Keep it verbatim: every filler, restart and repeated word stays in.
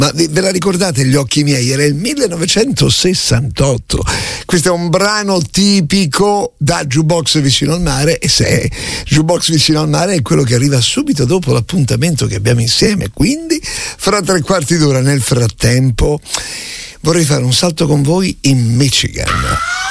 Ma ve la ricordate, Gli occhi miei? Era il millenovecentosessantotto. Questo è un brano tipico da Jukebox Vicino al Mare, e se Jukebox Vicino al Mare è quello che arriva subito dopo l'appuntamento che abbiamo insieme, quindi fra tre quarti d'ora. Nel frattempo vorrei fare un salto con voi in Michigan.